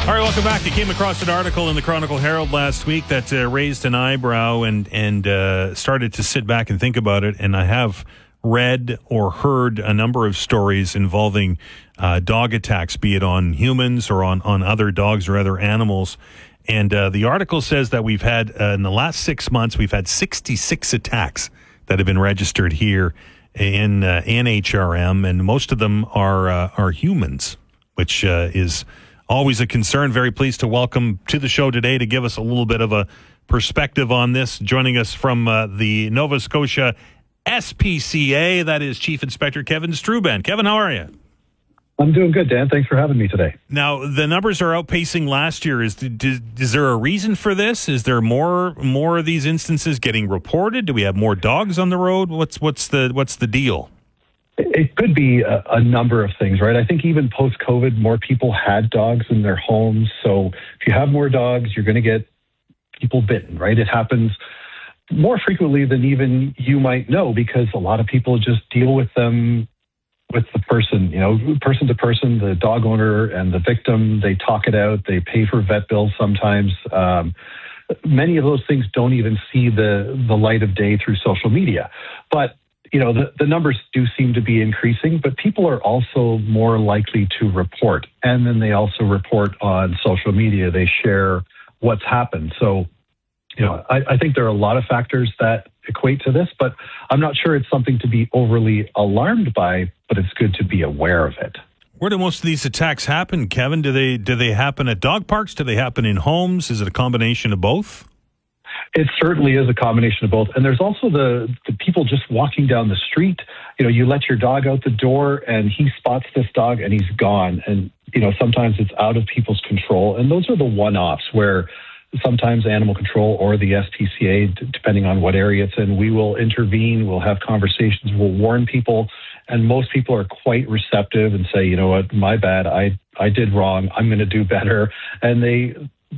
All right, welcome back. You came across an article in the Chronicle Herald last week that raised an eyebrow and started to sit back and think about it. And I have read or heard a number of stories involving dog attacks, be it on humans or on other dogs or other animals. And the article says that we've had, in the last 6 months, we've had 66 attacks that have been registered here in NHRM, and most of them are humans, which is always a concern. Very pleased to welcome to the show today to give us a little bit of a perspective on this. Joining us from the Nova Scotia SPCA, that is Chief Inspector Kevin Struban. Kevin, how are you? I'm doing good, Dan. Thanks for having me today. Now, the numbers are outpacing last year. Is there a reason for this? Is there more of these instances getting reported? Do we have more dogs on the road? What's the deal? It could be a number of things, right? I think even post-COVID, more people had dogs in their homes. So if you have more dogs, you're going to get people bitten, right? It happens more frequently than even you might know because a lot of people just deal with them with the person, person to person, the dog owner and the victim. They talk it out. They pay for vet bills sometimes. Many of those things don't even see the light of day through social media. But the numbers do seem to be increasing, but people are also more likely to report. And then they also report on social media. They share what's happened. So, I think there are a lot of factors that equate to this, but I'm not sure it's something to be overly alarmed by, but it's good to be aware of it. Where do most of these attacks happen, Kevin? Do they happen at dog parks? Do they happen in homes? Is it a combination of both? It certainly is a combination of both. And there's also the people just walking down the street. You let your dog out the door and he spots this dog and he's gone. And, sometimes it's out of people's control. And those are the one-offs where sometimes animal control or the SPCA, depending on what area it's in, we will intervene, we'll have conversations, we'll warn people. And most people are quite receptive and say, you know what, my bad, I did wrong, I'm going to do better. And they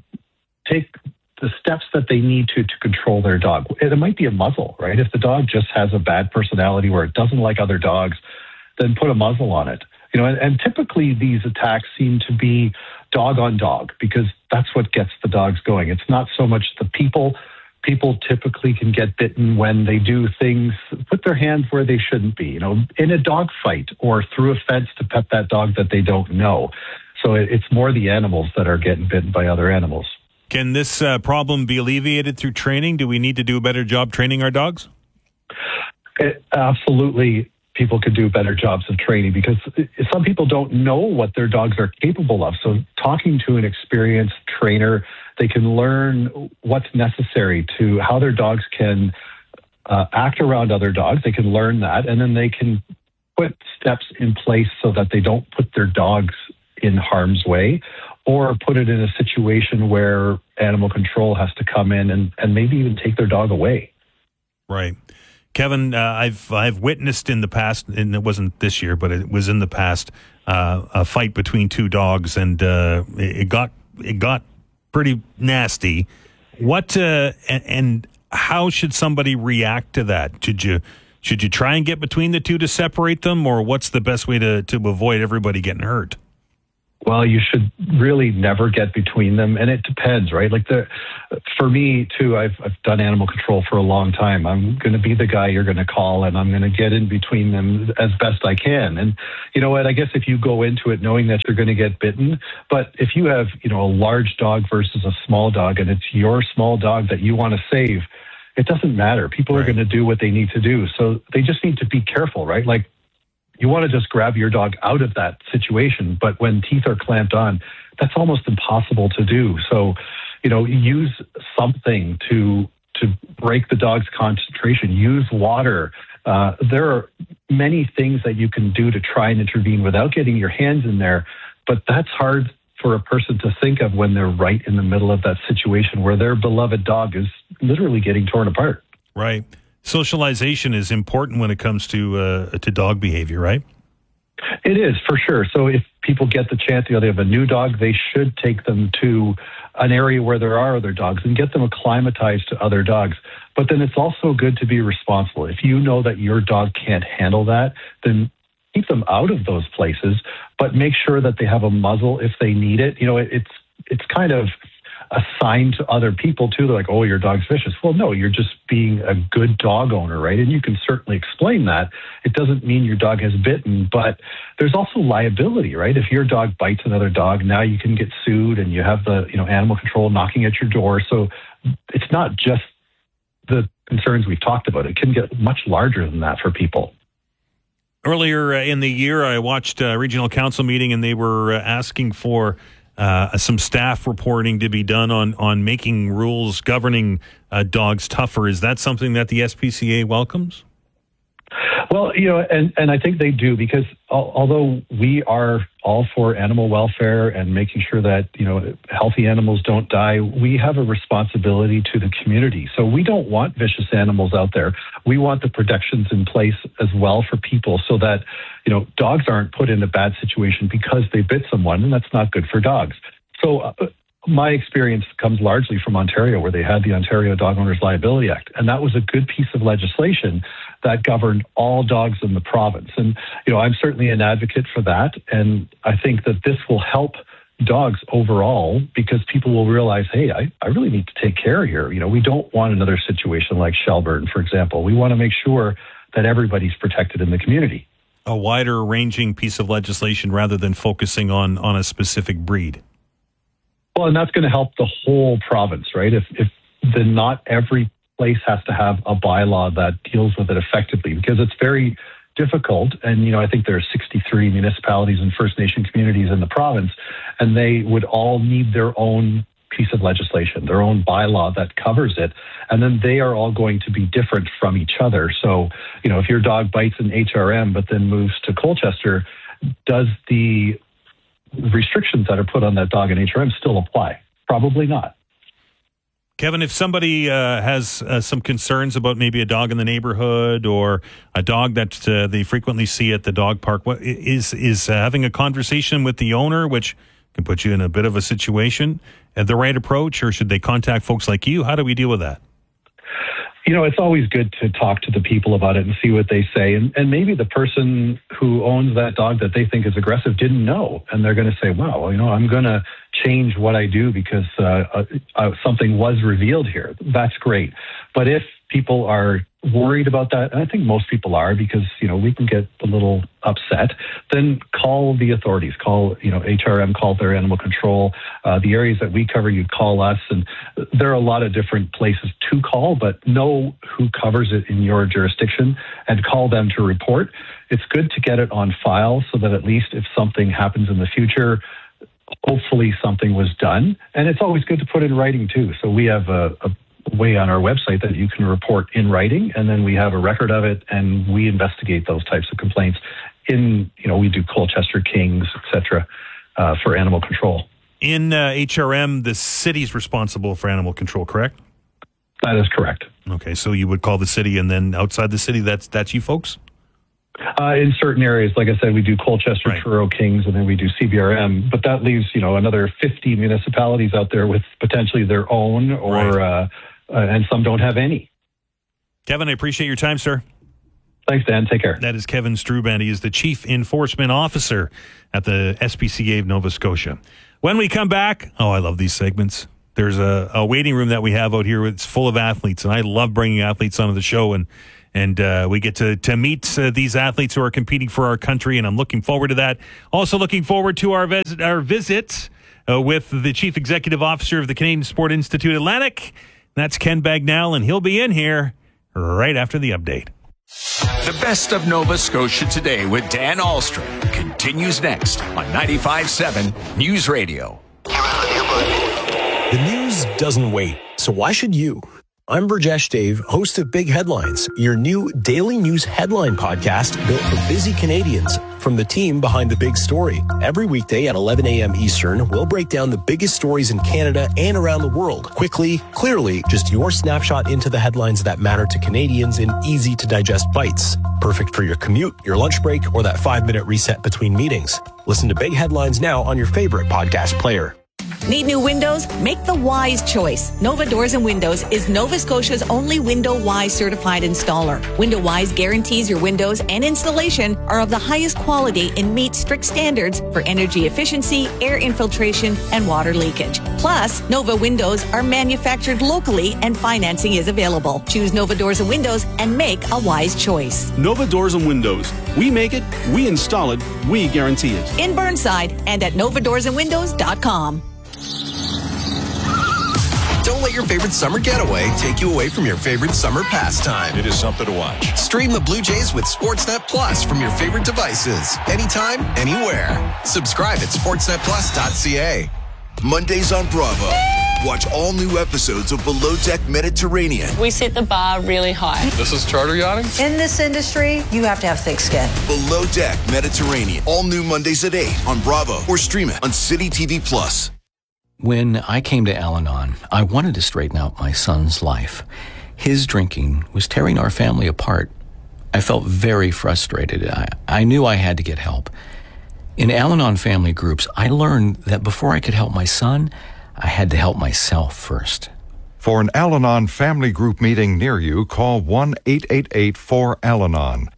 take the steps that they need to control their dog. It might be a muzzle, right? If the dog just has a bad personality where it doesn't like other dogs, then put a muzzle on it. And typically these attacks seem to be dog on dog because that's what gets the dogs going. It's not so much the people. People typically can get bitten when they do things, put their hands where they shouldn't be, in a dog fight or through a fence to pet that dog that they don't know. So it's more the animals that are getting bitten by other animals. Can this problem be alleviated through training? Do we need to do a better job training our dogs? Absolutely. People could do better jobs of training because some people don't know what their dogs are capable of. So talking to an experienced trainer, they can learn what's necessary to how their dogs can act around other dogs. They can learn that, and then they can put steps in place so that they don't put their dogs in harm's way or put it in a situation where animal control has to come in and maybe even take their dog away. Right. Kevin, I've witnessed in the past, and it wasn't this year, but it was in the past, a fight between two dogs, and it got pretty nasty. What and how should somebody react to that? Should you try and get between the two to separate them, or what's the best way to avoid everybody getting hurt? Well, you should really never get between them, and it depends, right? For me too, I've done animal control for a long time. I'm going to be the guy you're going to call, and I'm going to get in between them as best I can. And you know what? I guess if you go into it knowing that you're going to get bitten, but if you have a large dog versus a small dog, and it's your small dog that you want to save, it doesn't matter. People are going to do what they need to do, so they just need to be careful, right? You want to just grab your dog out of that situation, but when teeth are clamped on, that's almost impossible to do. So, use something to break the dog's concentration. Use water. There are many things that you can do to try and intervene without getting your hands in there, but that's hard for a person to think of when they're right in the middle of that situation where their beloved dog is literally getting torn apart. Right. Socialization is important when it comes to dog behavior, right? It is, for sure. So if people get the chance, they have a new dog, they should take them to an area where there are other dogs and get them acclimatized to other dogs. But then it's also good to be responsible. If you know that your dog can't handle that, then keep them out of those places, but make sure that they have a muzzle if they need it. it's kind of assigned to other people too. They're like, oh, your dog's vicious. Well, no, you're just being a good dog owner, right? And you can certainly explain that. It doesn't mean your dog has bitten, but there's also liability, right? If your dog bites another dog, now you can get sued, and you have the animal control knocking at your door. So it's not just the concerns we've talked about. It can get much larger than that for people. Earlier in the year, I watched a regional council meeting, and they were asking for some staff reporting to be done on making rules governing dogs tougher. Is that something that the SPCA welcomes? Well, and I think they do, because although we are all for animal welfare and making sure that, healthy animals don't die, we have a responsibility to the community. So we don't want vicious animals out there. We want the protections in place as well for people, so that, dogs aren't put in a bad situation because they bit someone, and that's not good for dogs. So my experience comes largely from Ontario, where they had the Ontario Dog Owners Liability Act, and that was a good piece of legislation that governed all dogs in the province. And, I'm certainly an advocate for that, and I think that this will help dogs overall, because people will realize, hey, I really need to take care here. We don't want another situation like Shelburne, for example. We want to make sure that everybody's protected in the community. A wider ranging piece of legislation rather than focusing on a specific breed. Well, and that's going to help the whole province, right? If then not every place has to have a bylaw that deals with it effectively, because it's very difficult. And, I think there are 63 municipalities and First Nation communities in the province, and they would all need their own piece of legislation, their own bylaw that covers it. And then they are all going to be different from each other. So, if your dog bites an HRM but then moves to Colchester, does the restrictions that are put on that dog in HRM still apply? Probably not. Kevin, if somebody has some concerns about maybe a dog in the neighborhood or a dog that they frequently see at the dog park, what is having a conversation with the owner, which can put you in a bit of a situation, the right approach, or should they contact folks like you? How do we deal with that? It's always good to talk to the people about it and see what they say. And maybe the person who owns that dog that they think is aggressive didn't know. And they're going to say, wow, I'm going to change what I do because something was revealed here. That's great. But if people are worried about that, and I think most people are, because, we can get a little upset, then call the authorities, call, HRM, call their animal control. The areas that we cover, you call us. And there are a lot of different places to call, but know who covers it in your jurisdiction and call them to report. It's good to get it on file so that at least if something happens in the future, hopefully something was done. And it's always good to put in writing too. So we have a way on our website that you can report in writing, and then we have a record of it, and we investigate those types of complaints. We do Colchester, Kings, etc. For animal control. In HRM, the city's responsible for animal control, correct? That is correct. Okay, so you would call the city, and then outside the city, that's you folks? In certain areas, like I said, we do Colchester, right, Truro, Kings, and then we do CBRM. But that leaves, another 50 municipalities out there with potentially their own, or right, and some don't have any. Kevin, I appreciate your time, sir. Thanks, Dan. Take care. That is Kevin Struband. He is the Chief Enforcement Officer at the SPCA of Nova Scotia. When we come back, I love these segments. There's a waiting room that we have out here. It's full of athletes, and I love bringing athletes onto the show, and we get to meet these athletes who are competing for our country, and I'm looking forward to that. Also looking forward to our visit with the Chief Executive Officer of the Canadian Sport Institute Atlantic. That's Ken Bagnall, and he'll be in here right after the update. The best of Nova Scotia Today with Dan Ahlstrom continues next on 95.7 News Radio. The news doesn't wait, so why should you? I'm Burjesh Dave, host of Big Headlines, your new daily news headline podcast built for busy Canadians from the team behind the big story. Every weekday at 11 a.m. Eastern, we'll break down the biggest stories in Canada and around the world. Quickly, clearly, just your snapshot into the headlines that matter to Canadians in easy-to-digest bites. Perfect for your commute, your lunch break, or that 5-minute reset between meetings. Listen to Big Headlines now on your favorite podcast player. Need new windows? Make the wise choice. Nova Doors and Windows is Nova Scotia's only Window Wise certified installer. Window Wise guarantees your windows and installation are of the highest quality and meet strict standards for energy efficiency, air infiltration, and water leakage. Plus, Nova Windows are manufactured locally and financing is available. Choose Nova Doors and Windows and make a wise choice. Nova Doors and Windows. We make it, we install it, we guarantee it. In Burnside and at novadoorsandwindows.com. Don't let your favorite summer getaway take you away from your favorite summer pastime. It is something to watch. Stream the Blue Jays with Sportsnet Plus from your favorite devices. Anytime, anywhere. Subscribe at sportsnetplus.ca. Mondays on Bravo. Watch all new episodes of Below Deck Mediterranean. We set the bar really high. This is charter yachting? In this industry, you have to have thick skin. Below Deck Mediterranean. All new Mondays at 8 on Bravo or stream it on City TV Plus. When I came to Al-Anon, I wanted to straighten out my son's life. His drinking was tearing our family apart. I felt very frustrated. I knew I had to get help. In Al-Anon family groups, I learned that before I could help my son, I had to help myself first. For an Al-Anon family group meeting near you, call 1-888-4-AL-ANON,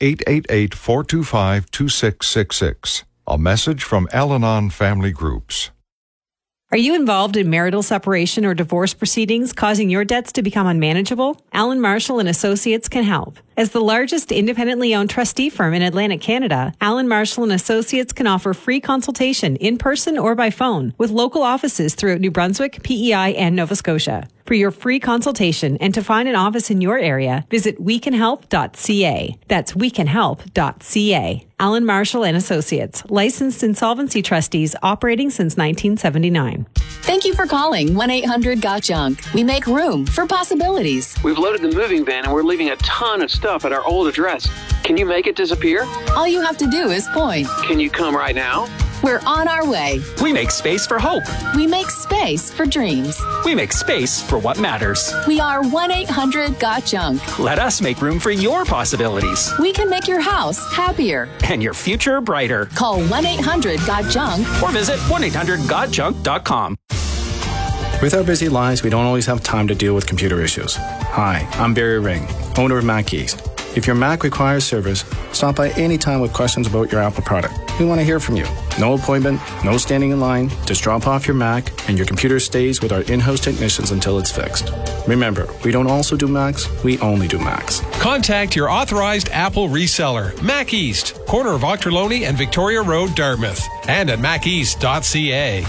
1-888-425-2666. A message from Al-Anon family groups. Are you involved in marital separation or divorce proceedings causing your debts to become unmanageable? Allen Marshall and Associates can help. As the largest independently owned trustee firm in Atlantic Canada, Allen Marshall and Associates can offer free consultation in person or by phone with local offices throughout New Brunswick, PEI, and Nova Scotia. For your free consultation and to find an office in your area, visit wecanhelp.ca. That's wecanhelp.ca. Allen Marshall and Associates, licensed insolvency trustees operating since 1979. Thank you for calling 1-800-GOT-JUNK. We make room for possibilities. We've loaded the moving van and we're leaving a ton of stuff at our old address. Can you make it disappear? All you have to do is point. Can you come right now? We're on our way. We make space for hope. We make space for dreams. We make space for what matters. We are 1-800-GOT-JUNK. Let us make room for your possibilities. We can make your house happier. And your future brighter. Call 1-800-GOT-JUNK. Or visit 1-800-GOT-JUNK.com. With our busy lives, we don't always have time to deal with computer issues. Hi, I'm Barry Ring, owner of Mac East. If your Mac requires service, stop by anytime with questions about your Apple product. We want to hear from you. No appointment, no standing in line. Just drop off your Mac and your computer stays with our in-house technicians until it's fixed. Remember, we don't also do Macs, we only do Macs. Contact your authorized Apple reseller, Mac East, corner of Ochterlony and Victoria Road, Dartmouth, and at maceast.ca.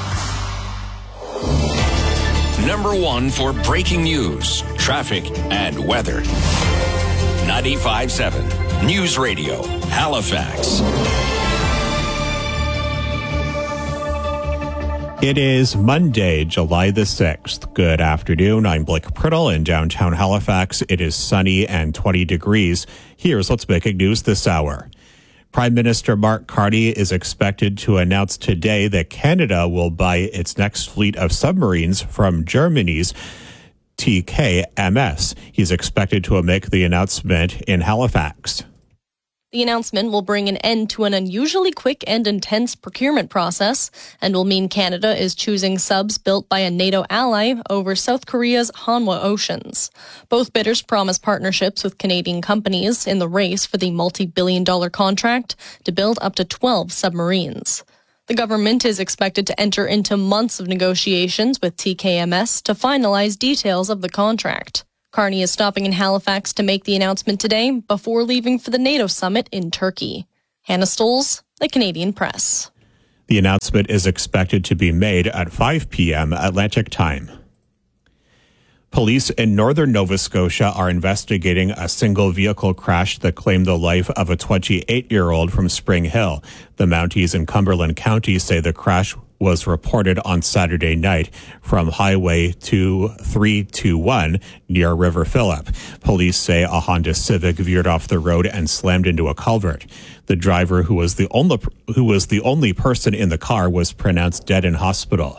Number one for breaking news, traffic, and weather. 95.7 News Radio, Halifax. It is Monday, July the 6th. Good afternoon. I'm Blake Priddle in downtown Halifax. It is sunny and 20 degrees. Here's what's making news this hour. Prime Minister Mark Carney is expected to announce today that Canada will buy its next fleet of submarines from Germany's TKMS. He's expected to make the announcement in Halifax. The announcement will bring an end to an unusually quick and intense procurement process and will mean Canada is choosing subs built by a NATO ally over South Korea's Hanwha Oceans. Both bidders promise partnerships with Canadian companies in the race for the multi-billion-dollar contract to build up to 12 submarines. The government is expected to enter into months of negotiations with TKMS to finalize details of the contract. Carney is stopping in Halifax to make the announcement today before leaving for the NATO summit in Turkey. Hannah Stoles, The Canadian Press. The announcement is expected to be made at 5 p.m. Atlantic Time. Police in northern Nova Scotia are investigating a single vehicle crash that claimed the life of a 28-year-old from Spring Hill. The Mounties in Cumberland County say the crash was reported on Saturday night from Highway 321 near River Phillip. Police say a Honda Civic veered off the road and slammed into a culvert. The driver, who was the only person in the car, was pronounced dead in hospital.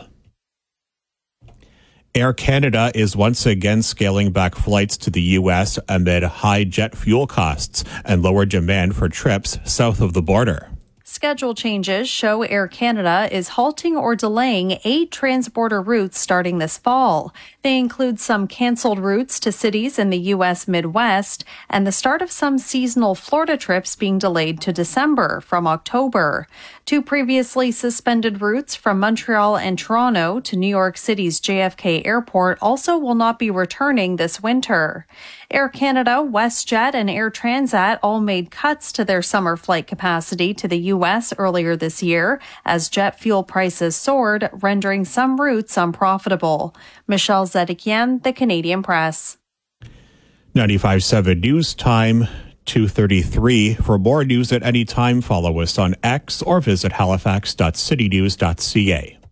Air Canada is once again scaling back flights to the U.S. amid high jet fuel costs and lower demand for trips south of the border. schedule changes show Air Canada is halting or delaying 8 transborder routes starting this fall. They include some canceled routes to cities in the U.S. Midwest and the start of some seasonal Florida trips being delayed to December from October. 2 previously suspended routes from Montreal and Toronto to New York City's JFK Airport also will not be returning this winter. Air Canada, WestJet, and Air Transat all made cuts to their summer flight capacity to the U.S. earlier this year as jet fuel prices soared, rendering some routes unprofitable. Michelle Zedekian, The Canadian Press. 95.7 News Time, 2:33. For more news at any time, follow us on X or visit halifax.citynews.ca.